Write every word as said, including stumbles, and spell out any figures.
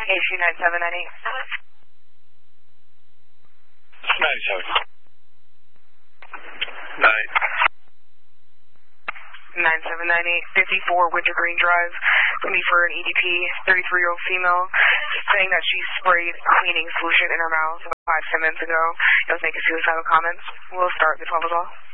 issue nine seven nine eight. ninety-seven. Nine. nine seven nine eight, fifty-four Wintergreen Drive. Going to be for an E D P, thirty-three-year-old female, saying that she sprayed cleaning solution in her mouth about five, ten minutes ago. It was making suicidal comments. We'll start the twelve as well.